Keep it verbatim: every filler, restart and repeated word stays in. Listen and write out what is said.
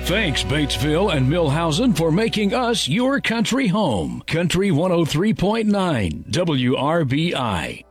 Thanks, Batesville and Millhausen, for making us your country home. Country one oh three point nine W R B I.